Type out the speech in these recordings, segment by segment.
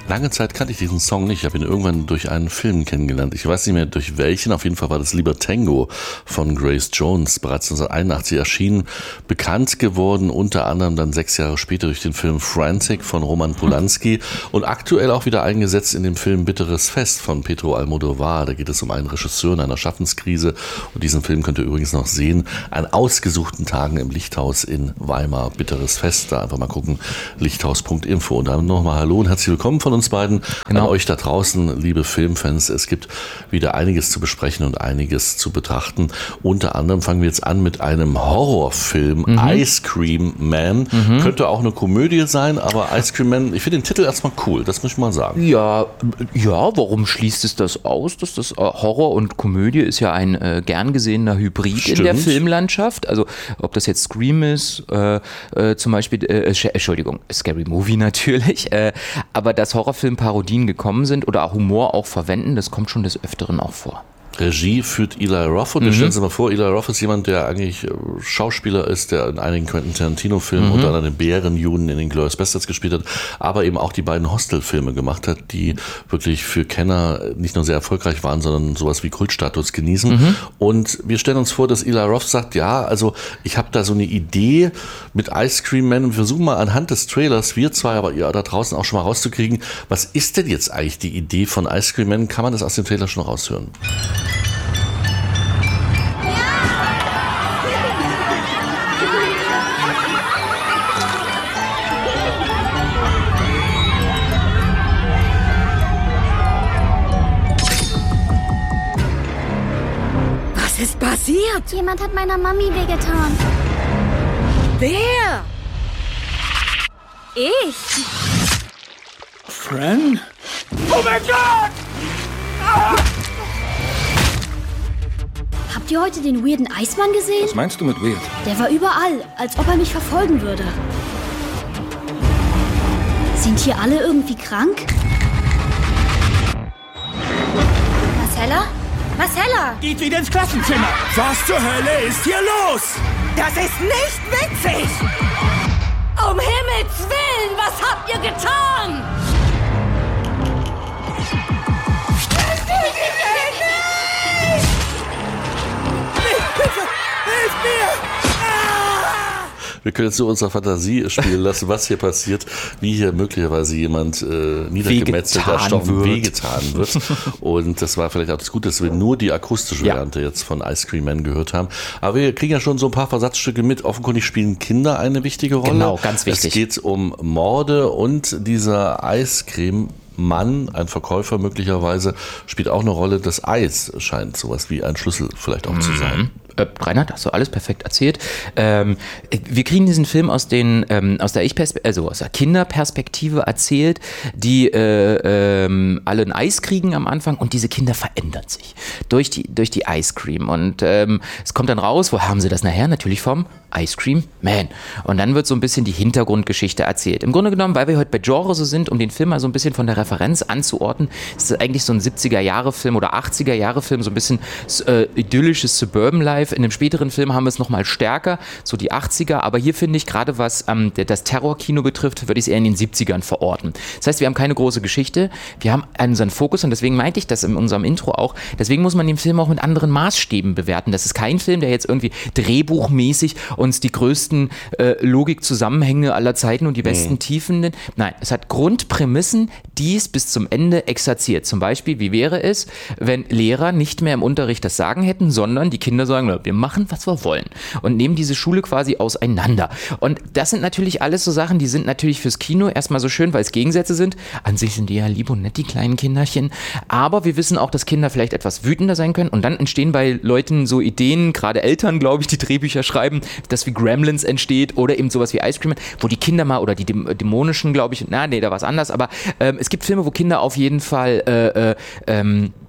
Lange Zeit kannte ich diesen Song nicht. Ich habe ihn irgendwann durch einen Film kennengelernt. Ich weiß nicht mehr durch welchen. Auf jeden Fall war das Libertango von Grace Jones. Bereits 1981 erschienen. Bekannt geworden, unter anderem dann 6 Jahre später durch den Film Frantic von Roman Polanski. Und aktuell auch wieder eingesetzt in dem Film Bitteres Fest von Pedro Almodovar. Da geht es um einen Regisseur in einer Schaffenskrise. Und diesen Film könnt ihr übrigens noch sehen an ausgesuchten Tagen im Lichthaus in Weimar. Bitteres Fest. Da einfach mal gucken. Lichthaus.info. Und dann nochmal Hallo und herzlich willkommen von uns beiden, an euch da draußen, liebe Filmfans. Es gibt wieder einiges zu besprechen und einiges zu betrachten. Unter anderem fangen wir jetzt an mit einem Horrorfilm, Ice Cream Man. Könnte auch eine Komödie sein, aber Ice Cream Man, ich finde den Titel erstmal cool, das muss ich mal sagen. Ja, warum schließt es das aus? Dass das Horror und Komödie ist ja ein gern gesehener Hybrid in der Filmlandschaft. Also ob das jetzt Scream ist, zum Beispiel, Entschuldigung, Scary Movie natürlich, aber dass Horrorfilm-Parodien gekommen sind oder auch Humor auch verwenden, das kommt schon des Öfteren auch vor. Regie führt Eli Roth und wir stellen uns mal vor, Eli Roth ist jemand, der eigentlich Schauspieler ist, der in einigen Quentin Tarantino-Filmen, unter anderem den Bärenjuden in den Glorious Bastards gespielt hat, aber eben auch die beiden Hostel-Filme gemacht hat, die wirklich für Kenner nicht nur sehr erfolgreich waren, sondern sowas wie Kultstatus genießen. Und wir stellen uns vor, dass Eli Roth sagt, ja, also ich habe da so eine Idee mit Ice Cream Man und wir versuchen mal anhand des Trailers, wir zwei, aber ihr da draußen auch schon mal rauszukriegen, was ist denn jetzt eigentlich die Idee von Ice Cream Man? Kann man das aus dem Trailer schon raushören? Was ist passiert? Jemand hat meiner Mami wehgetan. Wer? Ich? Fran? Oh mein Gott! Ah! Habt ihr heute den weirden Eismann gesehen? Was meinst du mit weird? Der war überall, als ob er mich verfolgen würde. Sind hier alle irgendwie krank? Marcella? Marcella! Geht wieder ins Klassenzimmer! Was zur Hölle ist hier los? Das ist nicht witzig! Um Himmels Willen, was habt ihr getan? Hilf mir! Wir können jetzt so unserer Fantasie spielen lassen, was hier passiert, wie hier möglicherweise jemand niedergemetzelt, erstochen, wehgetan wird. Und das war vielleicht auch das Gute, dass wir nur die akustische Variante jetzt von Ice Cream Man gehört haben. Aber wir kriegen ja schon so ein paar Versatzstücke mit. Offenkundig spielen Kinder eine wichtige Rolle. Genau, ganz wichtig. Es geht um Morde und dieser Ice Cream Mann, ein Verkäufer möglicherweise, spielt auch eine Rolle. Das Eis scheint sowas wie ein Schlüssel vielleicht auch zu sein. Reinhard, hast du alles perfekt erzählt. Wir kriegen diesen Film aus der aus der Kinderperspektive erzählt, die alle ein Eis kriegen am Anfang und diese Kinder verändern sich durch die Ice Cream. Und es kommt dann raus, wo haben sie das nachher? Natürlich vom Ice Cream Man. Und dann wird so ein bisschen die Hintergrundgeschichte erzählt. Im Grunde genommen, weil wir heute bei Genre so sind, um den Film mal so ein bisschen von der Referenz anzuordnen, ist es eigentlich so ein 70er-Jahre-Film oder 80er-Jahre-Film, so ein bisschen idyllisches Suburban Life. In dem späteren Film haben wir es nochmal stärker, so die 80er, aber hier finde ich, gerade was das Terrorkino betrifft, würde ich es eher in den 70ern verorten. Das heißt, wir haben keine große Geschichte, wir haben unseren Fokus und deswegen meinte ich das in unserem Intro auch, deswegen muss man den Film auch mit anderen Maßstäben bewerten. Das ist kein Film, der jetzt irgendwie drehbuchmäßig uns die größten Logikzusammenhänge aller Zeiten und die besten Tiefen nennt. Nein, es hat Grundprämissen, die es bis zum Ende exerziert. Zum Beispiel, wie wäre es, wenn Lehrer nicht mehr im Unterricht das Sagen hätten, sondern die Kinder sagen, wir machen, was wir wollen und nehmen diese Schule quasi auseinander. Und das sind natürlich alles so Sachen, die sind natürlich fürs Kino erstmal so schön, weil es Gegensätze sind. An sich sind die ja lieb und nett, die kleinen Kinderchen. Aber wir wissen auch, dass Kinder vielleicht etwas wütender sein können und dann entstehen bei Leuten so Ideen, gerade Eltern, glaube ich, die Drehbücher schreiben, dass wie Gremlins entsteht oder eben sowas wie Ice Cream, wo die Kinder mal oder die dämonischen, glaube ich, da war es anders, aber es gibt Filme, wo Kinder auf jeden Fall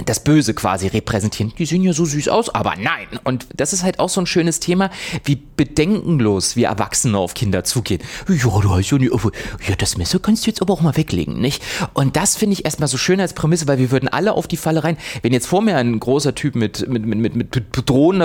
das Böse quasi repräsentieren. Die sehen ja so süß aus, aber nein. Und das ist halt auch so ein schönes Thema, wie bedenkenlos wir Erwachsene auf Kinder zugehen. Ja, du hast ja nicht, ja, das Messer kannst du jetzt aber auch mal weglegen, nicht? Und das finde ich erstmal so schön als Prämisse, weil wir würden alle auf die Falle rein. Wenn jetzt vor mir ein großer Typ mit bedrohender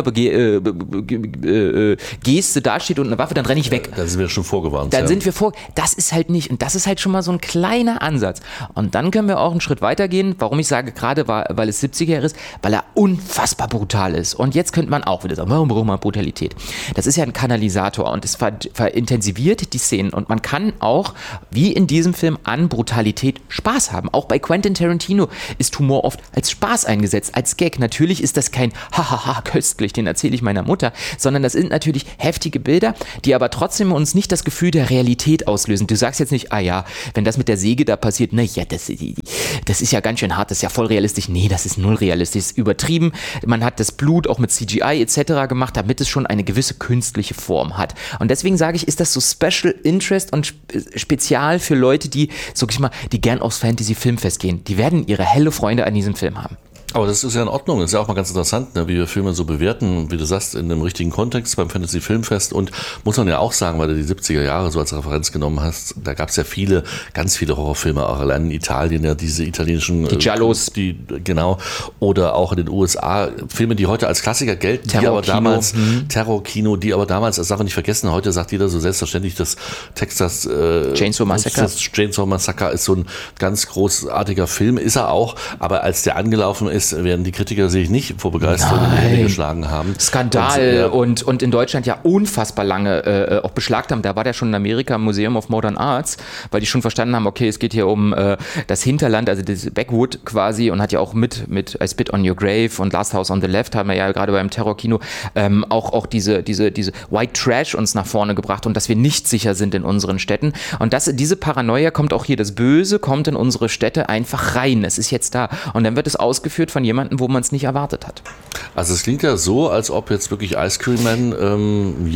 Geste dasteht und eine Waffe, dann renne ich weg. Da sind wir schon vorgewarnt. Dann sind wir das ist halt nicht. Und das ist halt schon mal so ein kleiner Ansatz. Und dann können wir auch einen Schritt weiter gehen. Warum ich sage, gerade weil es 70er Jahre ist, weil er unfassbar brutal ist. Und jetzt könnte man auch wieder sagen, warum braucht man Brutalität? Das ist ja ein Kanalisator und es verintensiviert die Szenen. Und man kann auch, wie in diesem Film, an Brutalität Spaß haben. Auch bei Quentin Tarantino ist Humor oft als Spaß eingesetzt, als Gag. Natürlich ist das kein Hahaha köstlich, den erzähle ich meiner Mutter, sondern das sind natürlich heftige Bilder, die aber trotzdem uns nicht das Gefühl der Realität auslösen. Du sagst jetzt nicht, ah ja, wenn das mit der Säge da passiert, na ja, das ist ja ganz schön hart, das ist ja voll realistisch. Nee, das ist null realistisch, das ist übertrieben. Man hat das Blut auch mit CGI etc. gemacht, damit es schon eine gewisse künstliche Form hat. Und deswegen sage ich, ist das so Special Interest und spezial für Leute, die, sag ich mal, die gern aufs Fantasy-Filmfest gehen. Die werden ihre helle Freude an diesem Film haben. Aber das ist ja in Ordnung. Das ist ja auch mal ganz interessant, ne, wie wir Filme so bewerten, wie du sagst, in einem richtigen Kontext beim Fantasy-Filmfest. Und muss man ja auch sagen, weil du die 70er Jahre so als Referenz genommen hast, da gab es ja ganz viele Horrorfilme, auch allein in Italien, ja diese italienischen... Die Giallos. Genau. Oder auch in den USA. Filme, die heute als Klassiker gelten, die aber damals... Terrorkino, die aber damals, das darf man nicht vergessen, heute sagt jeder so selbstverständlich, dass Texas Chainsaw Massacre ist so ein ganz großartiger Film, ist er auch. Aber als der angelaufen ist, werden die Kritiker sich nicht vor Begeisterung in die Hände geschlagen haben. Skandal und in Deutschland ja unfassbar lange auch beschlagt haben. Da war der schon in Amerika im Museum of Modern Arts, weil die schon verstanden haben, okay, es geht hier um das Hinterland, also das Backwood quasi, und hat ja auch mit I Spit on Your Grave und Last House on the Left haben wir ja gerade beim Terrorkino auch diese White Trash uns nach vorne gebracht und dass wir nicht sicher sind in unseren Städten. Und diese Paranoia kommt auch hier, das Böse kommt in unsere Städte einfach rein. Es ist jetzt da. Und dann wird es ausgeführt von jemandem, wo man es nicht erwartet hat. Also es klingt ja so, als ob jetzt wirklich Ice Cream Man,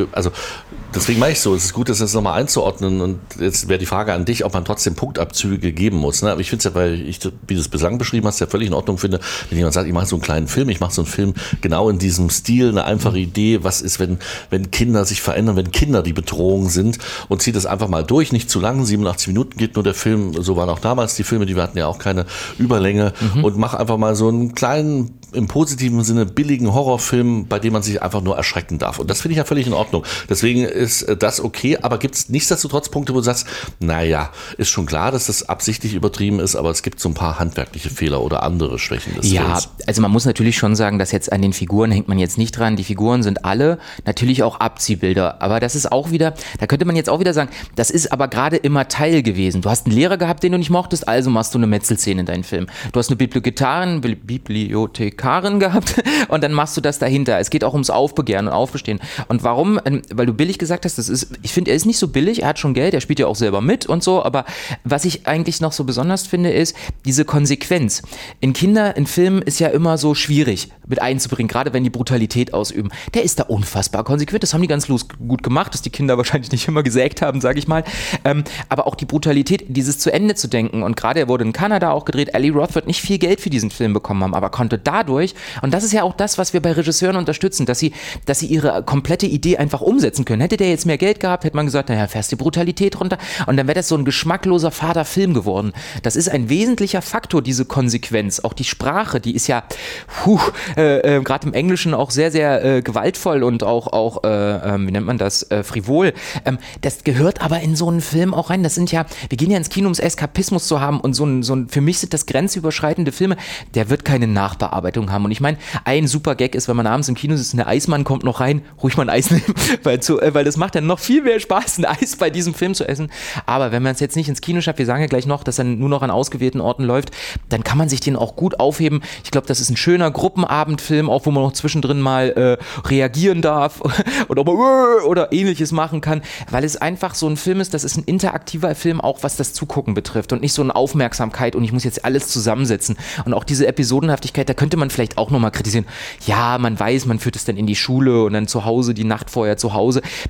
deswegen meine ich so, es ist gut, das jetzt nochmal einzuordnen, und jetzt wäre die Frage an dich, ob man trotzdem Punktabzüge geben muss. Ne? Aber ich finde es ja, weil ich, wie du es bislang beschrieben hast, ja völlig in Ordnung finde, wenn jemand sagt, ich mache so einen kleinen Film, ich mache so einen Film genau in diesem Stil, eine einfache Idee, was ist, wenn Kinder sich verändern, wenn Kinder die Bedrohung sind, und zieht das einfach mal durch, nicht zu lang, 87 Minuten geht nur der Film, so waren auch damals die Filme, wir hatten ja auch keine Überlänge, und mach einfach mal so einen kleinen, im positiven Sinne billigen Horrorfilm, bei dem man sich einfach nur erschrecken darf. Und das finde ich ja völlig in Ordnung. Deswegen ist das okay, aber gibt es nichtsdestotrotz Punkte, wo du sagst, naja, ist schon klar, dass das absichtlich übertrieben ist, aber es gibt so ein paar handwerkliche Fehler oder andere Schwächen des Films. Ja, also man muss natürlich schon sagen, dass jetzt an den Figuren hängt man jetzt nicht dran. Die Figuren sind alle natürlich auch Abziehbilder, aber das ist auch wieder, da könnte man jetzt auch wieder sagen, das ist aber gerade immer Teil gewesen. Du hast einen Lehrer gehabt, den du nicht mochtest, also machst du eine Metzelszene in deinen Film. Du hast eine Bibliothekarin gehabt und dann machst du das dahinter. Es geht auch ums Aufbegehren und Aufbestehen. Und warum? Weil du billig gesagt hast, ich finde, er ist nicht so billig, er hat schon Geld, er spielt ja auch selber mit und so, aber was ich eigentlich noch so besonders finde, ist diese Konsequenz. In Filmen ist ja immer so schwierig mit einzubringen, gerade wenn die Brutalität ausüben. Der ist da unfassbar konsequent, das haben die ganz gut gemacht, dass die Kinder wahrscheinlich nicht immer gesägt haben, sage ich mal. Aber auch die Brutalität, dieses zu Ende zu denken, und gerade er wurde in Kanada auch gedreht, Ali Roth wird nicht viel Geld für diesen Film bekommen haben, aber konnte dadurch, und das ist ja auch das, was wir bei Regisseuren unterstützen, dass sie ihre komplette Idee einfach umsetzen können. Hätte der jetzt mehr Geld gehabt, hätte man gesagt, naja, fährst die Brutalität runter, und dann wäre das so ein geschmackloser, fader Film geworden. Das ist ein wesentlicher Faktor, diese Konsequenz. Auch die Sprache, die ist ja gerade im Englischen auch sehr, sehr gewaltvoll und auch wie nennt man das, frivol. Das gehört aber in so einen Film auch rein. Das sind ja, wir gehen ja ins Kino, um Eskapismus zu haben, und so ein für mich sind das grenzüberschreitende Filme, der wird keine Nachbearbeitung haben. Und ich meine, ein super Gag ist, wenn man abends im Kino sitzt und der Eismann kommt noch rein, ruhig mal ein Eis nehmen, weil das macht dann noch viel mehr Spaß, ein Eis bei diesem Film zu essen. Aber wenn man es jetzt nicht ins Kino schafft, wir sagen ja gleich noch, dass er nur noch an ausgewählten Orten läuft, dann kann man sich den auch gut aufheben. Ich glaube, das ist ein schöner Gruppenabendfilm, auch wo man noch zwischendrin mal reagieren darf oder ähnliches machen kann, weil es einfach so ein Film ist, das ist ein interaktiver Film, auch was das Zugucken betrifft, und nicht so eine Aufmerksamkeit und ich muss jetzt alles zusammensetzen. Und auch diese Episodenhaftigkeit, da könnte man vielleicht auch nochmal kritisieren. Ja, man weiß, man führt es dann in die Schule und dann zu Hause, die Nacht vorher zu Hause.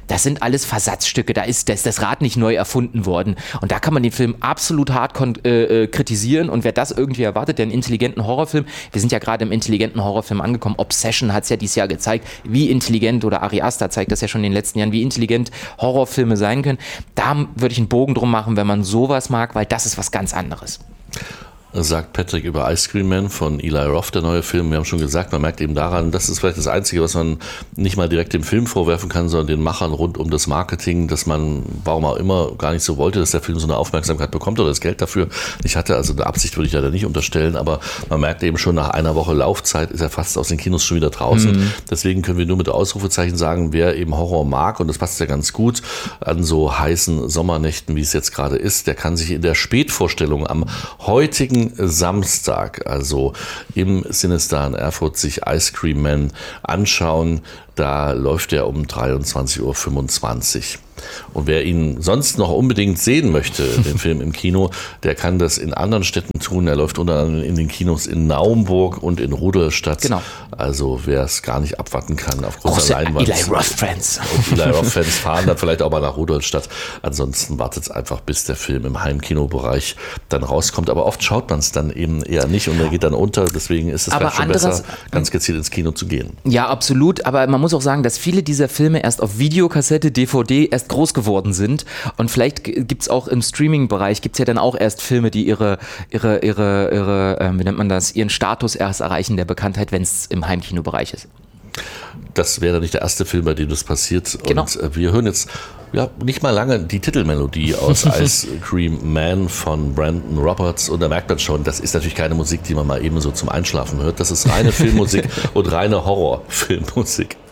das sind alles Versatzstücke, da ist das Rad nicht neu erfunden worden. Und da kann man den Film absolut hart kritisieren und wer das irgendwie erwartet, der einen intelligenten Horrorfilm, wir sind ja gerade im intelligenten Horrorfilm angekommen, Obsession hat es ja dieses Jahr gezeigt, wie intelligent, oder Ari Aster zeigt das ja schon in den letzten Jahren, wie intelligent Horrorfilme sein können. Da würde ich einen Bogen drum machen, wenn man sowas mag, weil das ist was ganz anderes. Sagt Patrick über Ice Cream Man von Eli Roth, der neue Film. Wir haben schon gesagt, man merkt eben daran, das ist vielleicht das Einzige, was man nicht mal direkt dem Film vorwerfen kann, sondern den Machern rund um das Marketing, dass man, warum auch immer, gar nicht so wollte, dass der Film so eine Aufmerksamkeit bekommt oder das Geld dafür nicht hatte. Also eine Absicht würde ich leider nicht unterstellen, aber man merkt eben schon, nach einer Woche Laufzeit ist er fast aus den Kinos schon wieder draußen. Deswegen können wir nur mit Ausrufezeichen sagen, wer eben Horror mag, und das passt ja ganz gut an so heißen Sommernächten, wie es jetzt gerade ist, der kann sich in der Spätvorstellung am heutigen Samstag, also im Cinestar in Erfurt, sich Ice Cream Man anschauen. Da läuft er um 23.25 Uhr. Und wer ihn sonst noch unbedingt sehen möchte, den Film im Kino, der kann das in anderen Städten tun. Er läuft unter anderem in den Kinos in Naumburg und in Rudolstadt. Genau. Also wer es gar nicht abwarten kann auf großer Leinwand. Eli Roth-Fans. Und Eli Roth-Fans fahren dann vielleicht auch mal nach Rudolstadt. Ansonsten wartet es einfach, bis der Film im Heimkinobereich dann rauskommt. Aber oft schaut man es dann eben eher nicht und er geht dann unter. Deswegen ist es vielleicht schon besser, ganz gezielt ins Kino zu gehen. Ja, absolut. Aber man muss auch sagen, dass viele dieser Filme erst auf Videokassette, DVD erst groß geworden sind, und vielleicht gibt es auch im Streaming-Bereich, gibt es ja dann auch erst Filme, die ihre wie nennt man das, ihren Status erst erreichen der Bekanntheit, wenn es im Heimkinobereich ist. Das wäre nicht der erste Film, bei dem das passiert. Genau. Und wir hören jetzt nicht mal lange die Titelmelodie aus Ice Cream Man von Brandon Roberts, und da merkt man schon, das ist natürlich keine Musik, die man mal eben so zum Einschlafen hört. Das ist reine Filmmusik und reine Horrorfilmmusik.